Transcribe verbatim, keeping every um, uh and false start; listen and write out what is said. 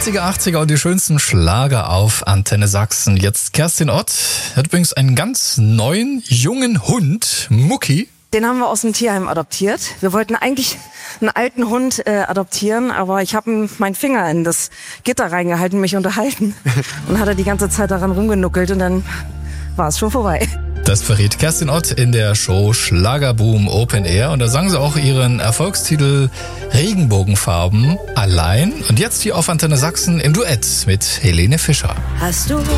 siebziger, achtziger und die schönsten Schlager auf Antenne Sachsen. Jetzt Kerstin Ott hat übrigens einen ganz neuen, jungen Hund, Mucki. Den haben wir aus dem Tierheim adoptiert. Wir wollten eigentlich einen alten Hund äh, adoptieren, aber ich habe meinen Finger in das Gitter reingehalten, mich unterhalten. Und hat er die ganze Zeit daran rumgenuckelt und dann war es schon vorbei. Das verrät Kerstin Ott in der Show Schlagerboom Open Air. Und da sang sie auch ihren Erfolgstitel Regenbogenfarben allein. Und jetzt hier auf Antenne Sachsen im Duett mit Helene Fischer. Hast du